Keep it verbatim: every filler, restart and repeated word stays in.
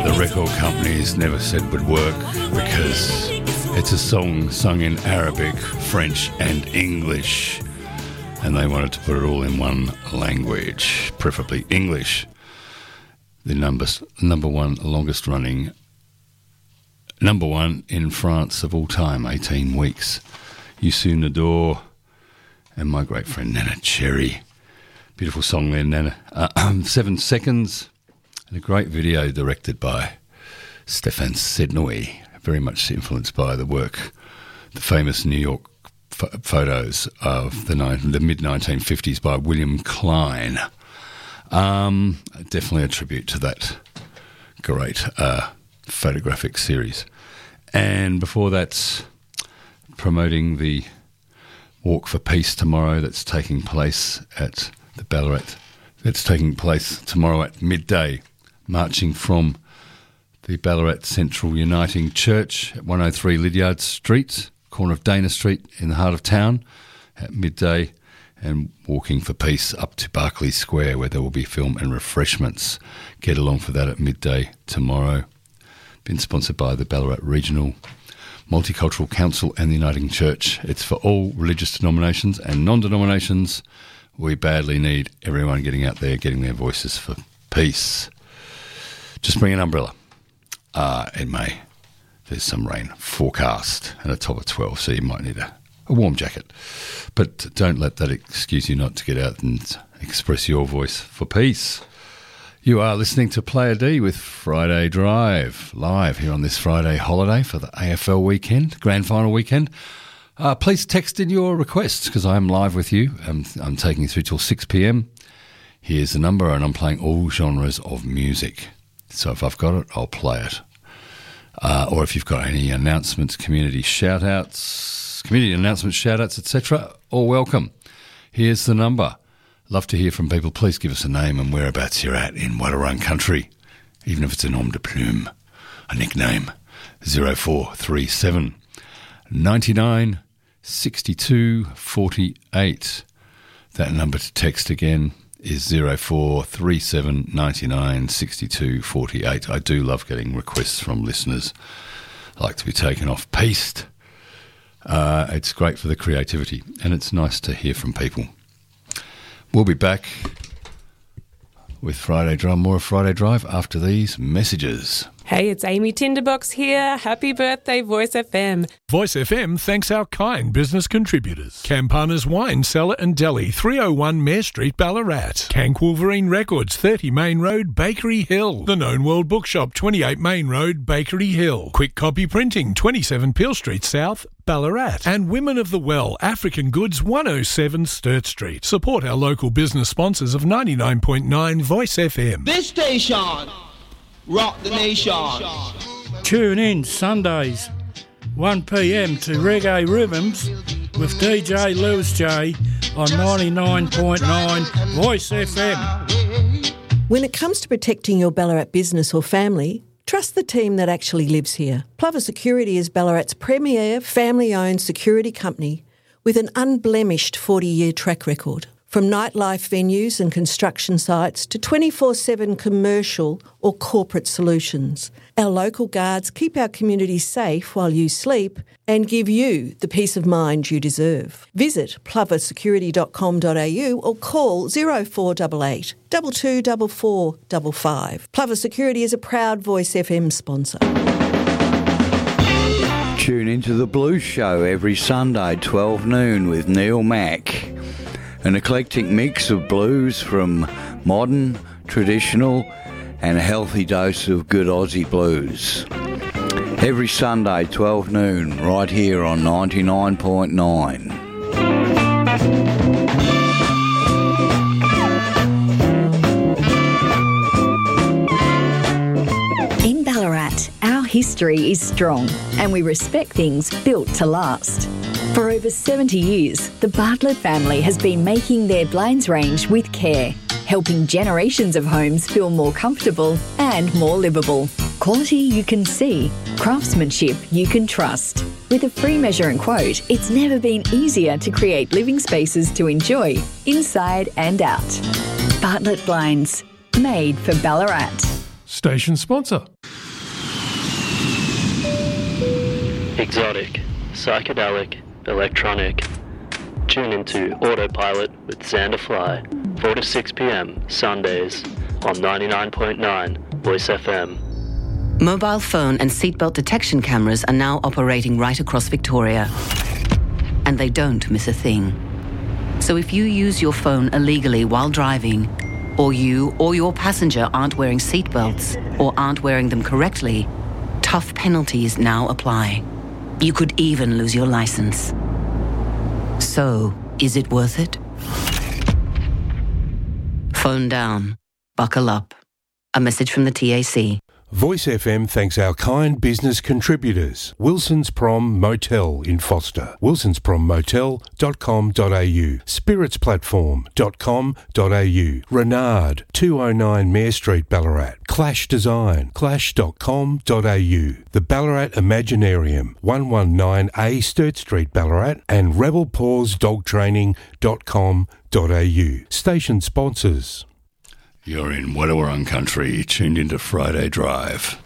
the record companies never said would work because it's a song sung in Arabic, French and English, and they wanted to put it all in one language, preferably English. The number, number one longest running, number one in France of all time, eighteen weeks. Youssou N'Dour and my great friend Nana Cherry. Beautiful song there, Nana. Uh, seven seconds. And a great video directed by Stéphane Sednoy, very much influenced by the work, the famous New York ph- photos of the, ni- the mid nineteen fifties by William Klein. Um, definitely a tribute to that great uh, photographic series. And before that, promoting the Walk for Peace tomorrow that's taking place at the Ballarat. That's taking place tomorrow at midday. Marching from the Ballarat Central Uniting Church at one oh three Lydiard Street, corner of Dana Street in the heart of town at midday, and walking for peace up to Berkeley Square where there will be film and refreshments. Get along for that at midday tomorrow. Been sponsored by the Ballarat Regional Multicultural Council and the Uniting Church. It's for all religious denominations and non-denominations. We badly need everyone getting out there, getting their voices for peace. Just bring an umbrella. Uh, it may. There's some rain forecast and a top of twelve, so you might need a, a warm jacket. But don't let that excuse you not to get out and express your voice for peace. You are listening to Player D with Friday Drive, live here on this Friday holiday for the A F L weekend, grand final weekend. Uh, please text in your requests because I'm live with you. I'm, I'm taking you through till six p.m. Here's the number, and I'm playing all genres of music. So if I've got it, I'll play it. Uh, or if you've got any announcements, community shout-outs, community announcements, shout-outs, et cetera, all welcome. Here's the number. Love to hear from people. Please give us a name and whereabouts you're at in Wadawurrung country, even if it's a nom de plume, a nickname. zero four three seven, ninety-nine, sixty-two, forty-eight. That number to text again is zero four three seven, ninety-nine, sixty-two, forty-eight. I do love getting requests from listeners. I like to be taken off piste. Uh, it's great for the creativity, and it's nice to hear from people. We'll be back with Friday Drive, more of Friday Drive after these messages. Hey, it's Amy Tinderbox here. Happy birthday, Voice F M. Voice F M thanks our kind business contributors. Campana's Wine Cellar and Deli, three oh one Mare Street, Ballarat. Cank Wolverine Records, thirty Main Road, Bakery Hill. The Known World Bookshop, twenty-eight Main Road, Bakery Hill. Quick Copy Printing, twenty-seven Peel Street South, Ballarat. And Women of the Well, African Goods, one oh seven Sturt Street. Support our local business sponsors of ninety-nine point nine Voice F M. This station, rock the nation. Tune in Sundays, one p.m. to Reggae Rhythms with D J Lewis J on ninety-nine point nine Voice F M. When it comes to protecting your Ballarat business or family, trust the team that actually lives here. Plover Security is Ballarat's premier family-owned security company with an unblemished forty-year track record. From nightlife venues and construction sites to twenty-four seven commercial or corporate solutions, our local guards keep our community safe while you sleep and give you the peace of mind you deserve. Visit plover security dot com dot a u or call zero four eight eight, two two four four five five. Plover Security is a proud Voice F M sponsor. Tune into The Blues Show every Sunday, twelve noon with Neil Mack. An eclectic mix of blues from modern, traditional and a healthy dose of good Aussie blues. Every Sunday, twelve noon, right here on ninety-nine point nine. In Ballarat, our history is strong and we respect things built to last. For over seventy years, the Bartlett family has been making their blinds range with care, helping generations of homes feel more comfortable and more livable. Quality you can see, craftsmanship you can trust. With a free measure and quote, it's never been easier to create living spaces to enjoy, inside and out. Bartlett Blinds, made for Ballarat. Station sponsor. Exotic, psychedelic, electronic. Tune into Autopilot with Xander Fly, four to six p.m. Sundays on ninety-nine point nine Voice F M. Mobile phone and seatbelt detection cameras are now operating right across Victoria. And they don't miss a thing. So if you use your phone illegally while driving, or you or your passenger aren't wearing seatbelts or aren't wearing them correctly, tough penalties now apply. You could even lose your license. So, is it worth it? Phone down. Buckle up. A message from the T A C. Voice F M thanks our kind business contributors. Wilson's Prom Motel in Foster. wilsons prom motel dot com dot a u. spirits platform dot com dot a u. Renard, two oh nine Mare Street, Ballarat. Clash Design, clash dot com dot a u. The Ballarat Imaginarium, one nineteen A Sturt Street, Ballarat. And rebel paws dog training dot com dot a u. Station sponsors. You're in Wadawurrung country, tuned into Friday Drive.